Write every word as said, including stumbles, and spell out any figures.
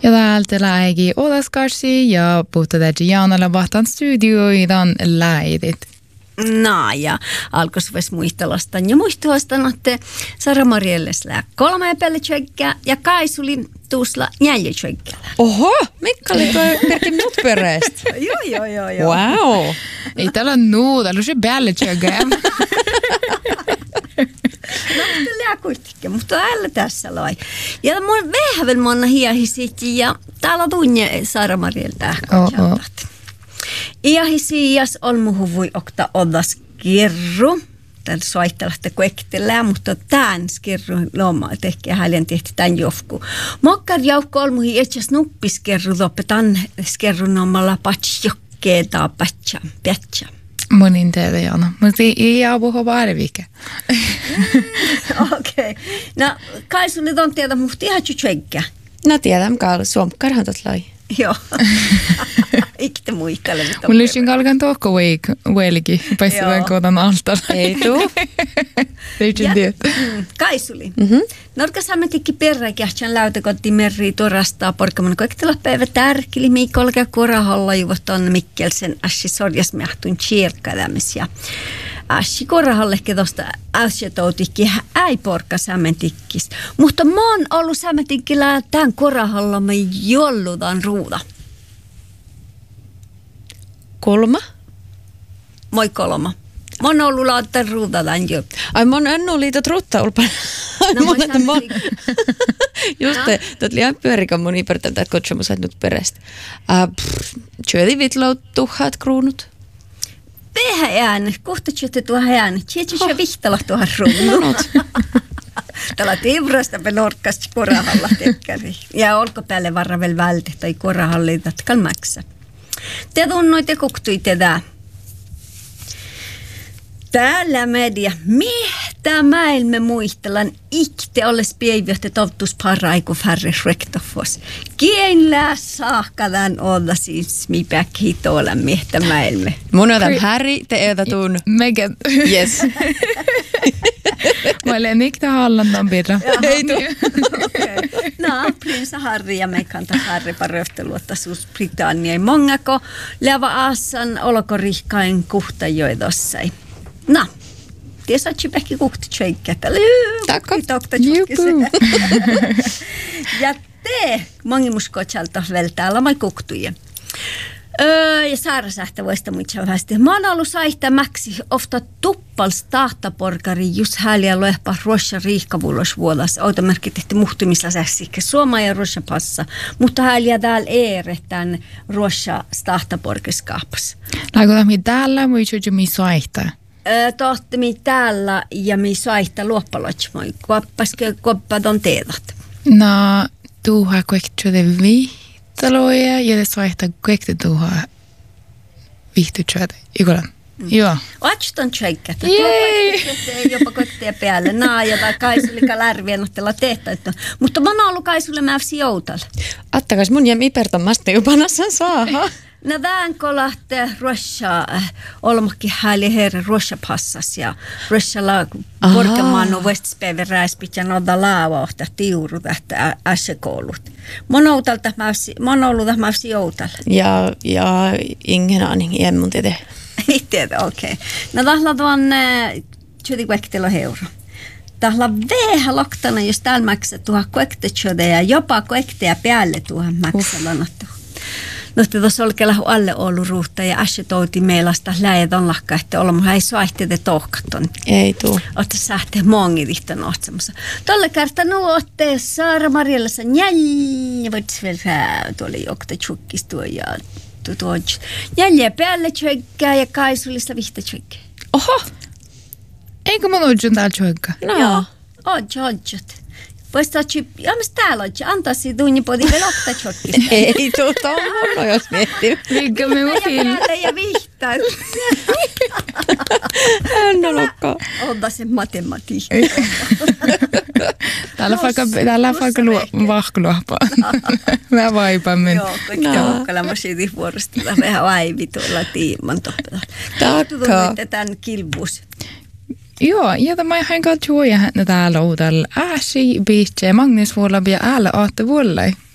Ja täältä lähti Odaskarsi ja puhutaan Jaanalla vahtaan studioidan läidit. No ja alkoi myös muistelasta ja muistuostan, että Sara Marielles lää kolme pelletjökkää ja Kaisuli tuusla neljätjökkää. Oho, Mikka oli perkin minut perästä. Joo, joo, joo, joo. Wow. Ei täällä nuuta, täällä on se pelletjökkää. No, mutta lää kuitenkin, mutta älä tässä lai. Ja mun vähävel monna hiahisit ja täällä on tunne Sara Marielta ähkotjaltat. Iahisias on muhu voi okta odas kerru. Täällä soittelahti kuektelää, mutta tämän kerru loma tehkiä häljen tehti tämän jofku. Mokkar jaukko on muhi etsäs nuppis kerru lopetan kerru nomalla patsjokkeen taa patsa, patsa. Monin teitä, Jaana. Mutta ei ole puhua vaarivikä. Okei. No, kai sun nyt on tiedä muhti ihan tjutjönkää. No tiedän, kaal suomkkarhan tot lai. Joo. Ikte muistele. Mun lysin kalkan tohko weilikin. Päästetään kootan altalla. Ei tuu. Teitsin tiedä. Kaisuli. Norkas hammetikki perräkähtsän läytäkotti merri torastaa porkkaman koektella päivä tärkili miikolka korahalla juvoton Mikkelsen assi sorjas mehtun tjirkkalämis ja assi korahallehke tosta assetoutikki äi porkka sammentikkis. Mutta mä oon ollut sammentikkillä tämän korahalla me jollutan ruuda. Kolma? Moi kolma. Mä oon ollut laittaa ruuda tämän jo. Ai mä oon ennu liitot ruutta ulpan. No mä oon just te, tuot liian pyörikan mun ipertäntä, että kotsomusat nyt perästä. Tjödi vitlout tuhat kruunut. Vähän ääni, kohta tjöti tuohon ääni. Tjöti se vihtala tuohon ruunut. Tällä tivrasta penorkasti korahalla tekkäri. Ja olko päälle varra vielä vältä tai korahalle tatkal maksa. Te tunnoitte kuktui tätä. Täällä media, mihtä mäilme muistellaan ikte olles päivähtä tottus paraiku färre rektofos. Kienlää saakkadan olla siis mipäk hitoilla mihtä mäilme. Mun otan Harry, te eitä tuun. Megan. Yes. Mä olen ikta hallannan pidä. Ei tuu. No, prinsa Harry ja Megan taas Harry paröfteluotta suus Britannia. Mongako leva asan olko rihkain kuhtajoidossai. No, te saatsi pähki kuhti tjöikkä. Takko. Ja te, mongimuskotsalta vielä täällä mai kuhtuja. Öö, ja Saara sähtä voista muitsa vähästi. Mä oon ollut saihtämäksi ofta tuppals tahtaporkari just häliä loehpa rossa riihkavuulos vuodas. Automerkki tehty muhtumisasässikä Suoma ja rossa passa. Mutta häliä täällä eere tän rossa tahtaporkiskaapas. Laikotaan mi täällä, muitsa mi saihtaa. Öö, tohtami täällä ja mi saihta luoppalotsmoi. Kuoppaske kuoppadon teedat. No, tuuha kuektsude vihtaloja ja te saihtaa kuekti tuuha vihtutsude. Ikolan. Joo. Oatston tjöikkä. Jei! Jopa koettia päälle. Naa, jota Kaisulika lärvien ottella tehtäyttä. Mutta mä oon ollut Kaisulle mäfsi joutalla. Attakas mun jäm ipertomasta jopa nassan saaha. No vähän kolahte Russia, olmakki häli herre Russia passas ja Russialla korkeamman Westpäivän räispit ja noda laavaohta tiuru tähtä ässekoulut. Mä oon ollut tähmäsi joutalla. Ja, ja ingen aning, en mun tiedä. Ei tiedä, okei. Okay. No tahla tuon tjöti kuektelo heuro. Tahla vähän loktana, jos täällä maksaa tuohon kuektetjöde ja jopa kuekteja päälle tuohon maksaa. No, että tuossa oli kellahu alle ollut ruuhta ja äsken touti meilasta läjät on lakka, että olemme ei suahtete tohkatton. Ei tuu. Otta sähte mongi vihta nohtsamassa. Tolle kertaa nuotte Saara Mariellassa njälj, voit vielä tuolle jokta tjukkistua ja tuo njäljiä päälle tjökkää ja Kaisulista vihta tjökkää. Oho! Eikö mun ojun täällä tjökkää? No. Joo, ojut, ojut. Voisi olla, ja mä täällä on, antaa siitä tunnipodi vielä ottaa tjokkista. Ei tuu tommono, jos miettii. Mikä me on film? Ja päälle ja vihtaa. En olokka. Ota se matematiikka. Täällä on vaikka vahkuluopaa. Mä vaipamme. Joo, kaikki ohkalamme siitä vuorosta. Vähän vaivi tuolla tiiman toppela. Takka. Tuotte tämän kilbus. Joo, ja tämä ihan katsoa ja täällä uudella ääsi, biitse, magnesvuolla ja äällä aatte vuolle.